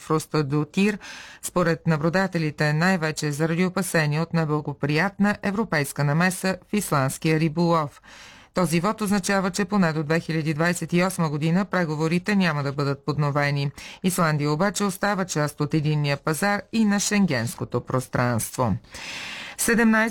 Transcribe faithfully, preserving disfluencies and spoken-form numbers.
Фруста до Тир, според наблюдателите най-вече заради опасения от неблагоприятна европейска намеса в исландския риболов. Този вод означава, че поне до две хиляди двадесет и осма година преговорите няма да бъдат подновени. Исландия обаче остава част от единния пазар и на шенгенското пространство.